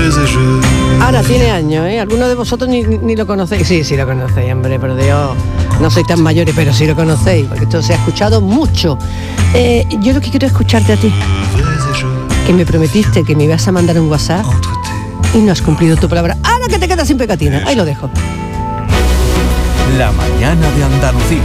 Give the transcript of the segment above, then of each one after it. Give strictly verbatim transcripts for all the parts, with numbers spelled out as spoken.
Ahora tiene años, ¿eh? Algunos de vosotros ni, ni lo conocéis. Sí, sí lo conocéis, hombre, por Dios. No sois tan mayores, pero sí lo conocéis, porque esto se ha escuchado mucho. Eh, yo lo que quiero es escucharte a ti. Que me prometiste que me ibas a mandar un WhatsApp y no has cumplido tu palabra. Ahora que te quedas sin pegatina. Ahí lo dejo. La mañana de Andalucía.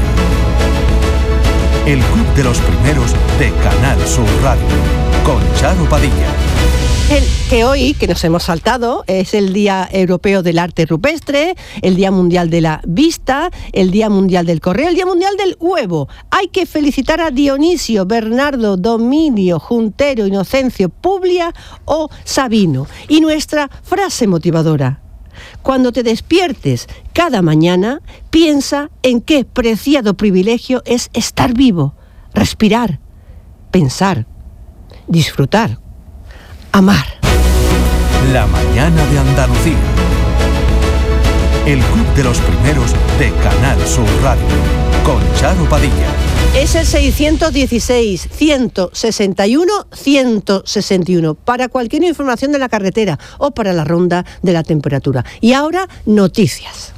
El club de los primeros de Canal Sur Radio. Con Charo Padilla. El que hoy, que nos hemos saltado, es el Día Europeo del Arte Rupestre, el Día Mundial de la Vista, el Día Mundial del Correo, el Día Mundial del Huevo. Hay que felicitar a Dionisio, Bernardo, Dominio, Juntero, Inocencio, Publia o Sabino. Y nuestra frase motivadora: cuando te despiertes cada mañana, piensa en qué preciado privilegio es estar vivo, respirar, pensar, disfrutar, amar. La mañana de Andalucía. El club de los primeros de Canal Sur Radio. Con Charo Padilla. Es el seiscientos dieciséis, ciento sesenta y uno, ciento sesenta y uno para cualquier información de la carretera o para la ronda de la temperatura. Y ahora, noticias.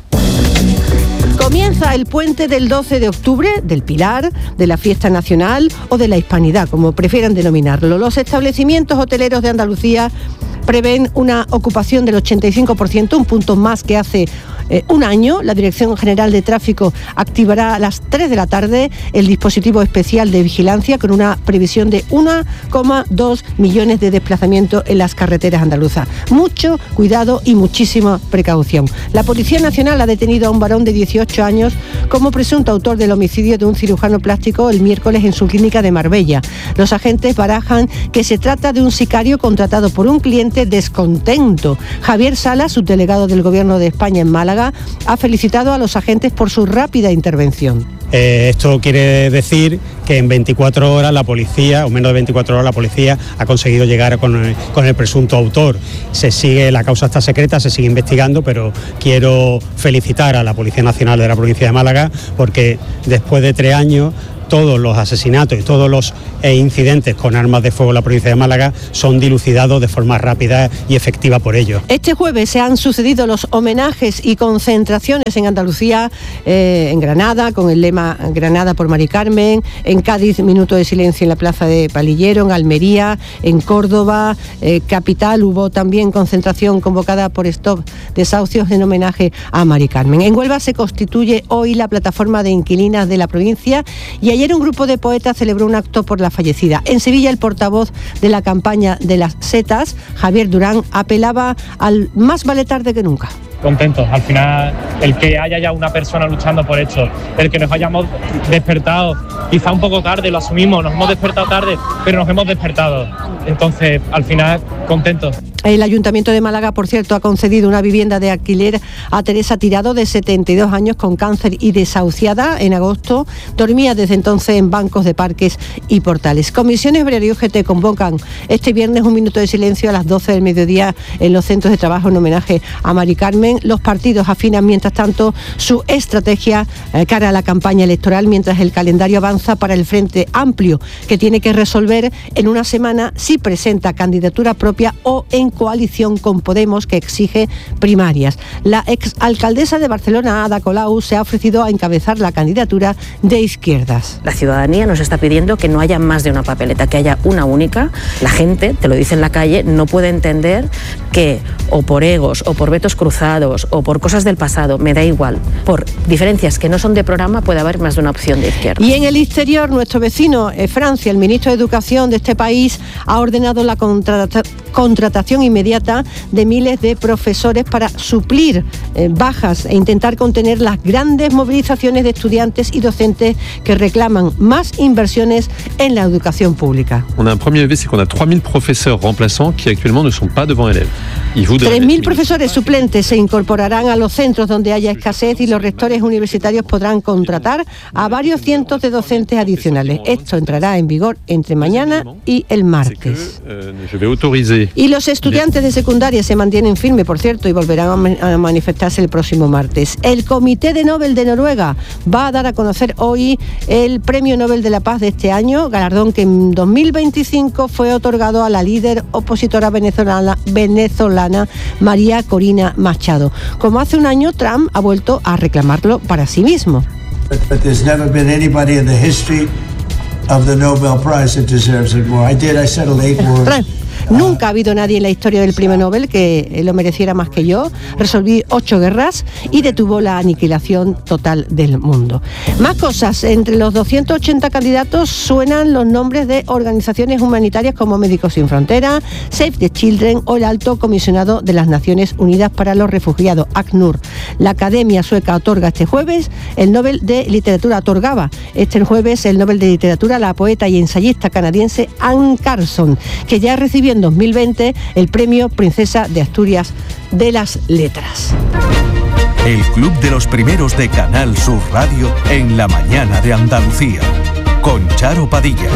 Comienza el puente del doce de octubre, del Pilar, de la Fiesta Nacional o de la Hispanidad, como prefieran denominarlo. Los establecimientos hoteleros de Andalucía prevén una ocupación del ochenta y cinco por ciento, un punto más que hace eh, un año. La Dirección General de Tráfico activará a las tres de la tarde el dispositivo especial de vigilancia con una previsión de uno coma dos millones de desplazamientos en las carreteras andaluzas. Mucho cuidado y muchísima precaución. La Policía Nacional ha detenido a un varón de dieciocho años como presunto autor del homicidio de un cirujano plástico el miércoles en su clínica de Marbella. Los agentes barajan que se trata de un sicario contratado por un cliente descontento. Javier Sala, subdelegado del Gobierno de España en Málaga, ha felicitado a los agentes por su rápida intervención. Eh, esto quiere decir que en veinticuatro horas la policía, o menos de veinticuatro horas la policía, ha conseguido llegar con el, con el presunto autor. Se sigue, la causa está secreta, se sigue investigando, pero quiero felicitar a la Policía Nacional de la provincia de Málaga porque después de tres años todos los asesinatos y todos los eh, incidentes con armas de fuego en la provincia de Málaga son dilucidados de forma rápida y efectiva por ello. Este jueves se han sucedido los homenajes y concentraciones en Andalucía, eh, en Granada, con el lema Granada por Mari Carmen, en Cádiz, minuto de silencio en la plaza de Palillero, en Almería, en Córdoba, eh, capital, hubo también concentración convocada por Stop Desahucios en homenaje a Mari Carmen. En Huelva se constituye hoy la plataforma de inquilinas de la provincia y ayer un grupo de poetas celebró un acto por la fallecida. En Sevilla, el portavoz de la campaña de las setas, Javier Durán, apelaba al más vale tarde que nunca. Contentos, al final el que haya ya una persona luchando por esto, el que nos hayamos despertado, quizá un poco tarde, lo asumimos, nos hemos despertado tarde, pero nos hemos despertado, entonces al final contentos. El Ayuntamiento de Málaga, por cierto, ha concedido una vivienda de alquiler a Teresa Tirado, de setenta y dos años, con cáncer y desahuciada en agosto. Dormía desde entonces en bancos de parques y portales. Comisiones Obrera y U G T convocan este viernes un minuto de silencio a las doce del mediodía en los centros de trabajo en homenaje a Mari Carmen. Los partidos afinan, mientras tanto, su estrategia eh, cara a la campaña electoral, mientras el calendario avanza para el Frente Amplio, que tiene que resolver en una semana si presenta candidatura propia o en coalición con Podemos, que exige primarias. La exalcaldesa de Barcelona, Ada Colau, se ha ofrecido a encabezar la candidatura de izquierdas. La ciudadanía nos está pidiendo que no haya más de una papeleta, que haya una única. La gente, te lo dice en la calle, no puede entender que o por egos, o por vetos cruzados, o por cosas del pasado, me da igual, por diferencias que no son de programa, puede haber más de una opción de izquierda. Y en el exterior, nuestro vecino eh, Francia, el ministro de Educación de este país, ha ordenado la contrata- contratación inmediata de miles de profesores para suplir eh, bajas e intentar contener las grandes movilizaciones de estudiantes y docentes que reclaman más inversiones en la educación pública. On a un premier levé, c'est qu'on a trois mille professeurs remplaçants qui actuellement ne sont pas devant élèves. tres mil profesores suplentes se incorporarán a los centros donde haya escasez y los rectores universitarios podrán contratar a varios cientos de docentes adicionales. Esto entrará en vigor entre mañana y el martes. Y los estudiantes de secundaria se mantienen firmes, por cierto, y volverán a, man- a manifestarse el próximo martes. El Comité de Nobel de Noruega va a dar a conocer hoy el Premio Nobel de la Paz de este año, galardón que en dos mil veinticinco fue otorgado a la líder opositora venezolana, venezolana ciudadana María Corina Machado. Como hace un año, Trump ha vuelto a reclamarlo para sí mismo. But, but there's never been anybody in the history of the Nobel Prize that deserves it more. I did, I settled eight wars. Nunca ha habido nadie en la historia del premio Nobel que lo mereciera más que yo. Resolví ocho guerras y detuvo la aniquilación total del mundo. Más cosas. Entre los doscientos ochenta candidatos suenan los nombres de organizaciones humanitarias como Médicos Sin Fronteras, Save the Children o el Alto Comisionado de las Naciones Unidas para los Refugiados, ACNUR. La Academia Sueca otorga este jueves el Nobel de Literatura. Otorgaba este jueves el Nobel de Literatura a la poeta y ensayista canadiense Anne Carson, que ya recibió en dos mil veinte el premio Princesa de Asturias de las Letras. El Club de los Primeros de Canal Sur Radio en la mañana de Andalucía, con Charo Padilla.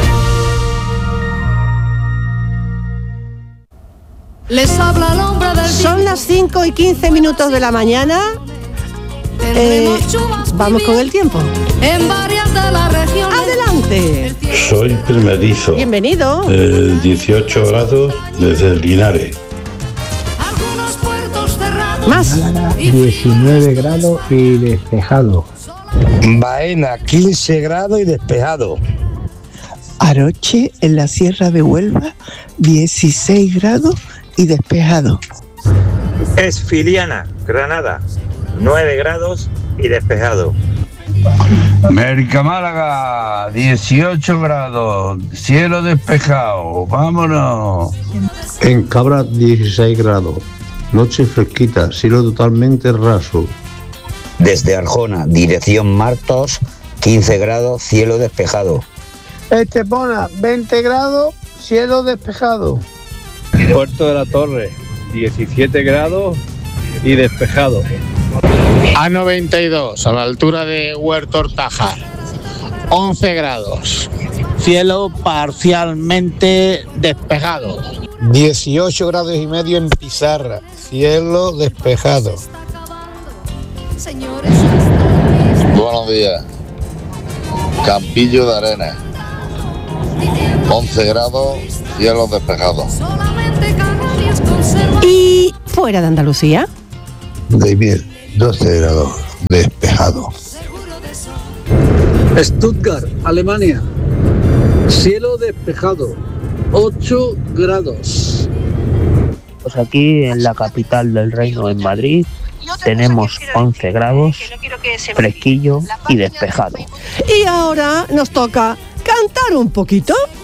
Les habla el hombre del Son las cinco y quince minutos de la mañana. Eh, vamos con el tiempo. En varias de las regiones. ¡Adelante! Soy primerizo. Bienvenido. Eh, dieciocho grados desde Linares. Algunos puertos cerrados. Más. diecinueve grados y despejado. Baena, quince grados y despejado. Aroche, en la Sierra de Huelva, dieciséis grados y despejado. Esfiliana, Granada, nueve grados y despejado. Mérica, Málaga, dieciocho grados, cielo despejado, vámonos. En Cabra, dieciséis grados, noche fresquita, cielo totalmente raso. Desde Arjona, dirección Martos, quince grados, cielo despejado. Estepona, veinte grados, cielo despejado. Puerto de la Torre, diecisiete grados y despejado. A noventa y dos, a la altura de Huerto Hortajar, once grados, cielo parcialmente despejado. dieciocho grados y medio en Pizarra, cielo despejado. Buenos días, Campillo de Arenas, once grados, cielo despejado. ¿Y fuera de Andalucía? Daimiel, doce grados, despejado. Stuttgart, Alemania, cielo despejado, ocho grados. Pues aquí en la capital del reino, en Madrid, tenemos once grados, fresquillo y despejado. Y ahora nos toca cantar un poquito.